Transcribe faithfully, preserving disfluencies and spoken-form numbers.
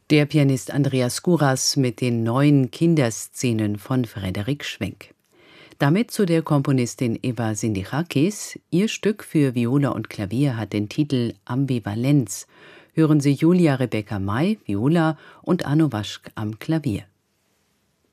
Der Pianist Andreas Skouras mit den neuen Kinderszenen von Frederik Schwenk. Damit zu der Komponistin Eva Sindichakis. Ihr Stück für Viola und Klavier hat den Titel Ambivalenz. Hören Sie Julia Rebecca May, Viola, und Arno Waschk am Klavier.